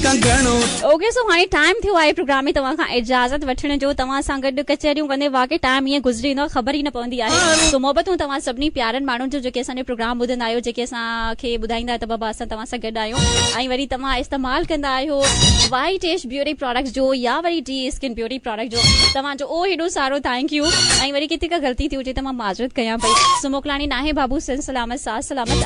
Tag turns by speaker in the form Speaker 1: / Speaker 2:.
Speaker 1: Okay, सो हाणे time थियो आहे प्रोग्राम में तव्हां खां इजाज़त वठण जो। तव्हां सां गॾु कचहरियूं कंदे वाकई टाइम ईअं गुज़री वेंदो आहे, ख़बर ई न पवंदी आहे। सो मोहबतूं तव्हां सभिनी प्यारनि माण्हुनि जो जेके असांजो प्रोग्राम ॿुधंदा आहियो, जेके असांखे ॿुधाईंदा आहियो त बाबा असां तव्हां सां गॾु आहियूं, ऐं वरी तव्हां इस्तेमालु कंदा आहियो वाइट एज ब्यूटी प्रोडक्ट्स जो या वरी डी स्किन ब्यूटी प्रोडक्ट जो, तव्हांजो ओ हेॾो सारो थैंक यू। ऐं वरी किथे का ग़लती थी हुजे त मां माज़रत कयां पई। सो मोकिलाणी नाहे बाबू सलामत साथ सलामत।